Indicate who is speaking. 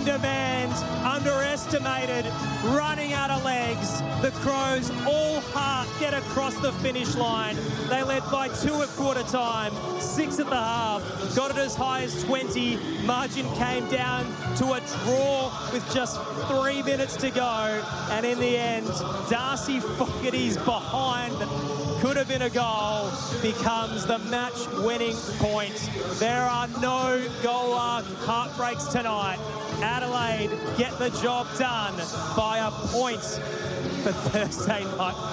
Speaker 1: undermanned, underestimated, running out of legs. The Crows, all heart, get across the finish line. They led by 2 at quarter time, 6 at the half, got it as high as 20. Margin came down to a draw with just 3 minutes to go. And in the end, Darcy Fogarty's behind, could have been a goal, becomes the match-winning point. There are no goal arc heartbreaks tonight. Adelaide get the job done by a point for Thursday night.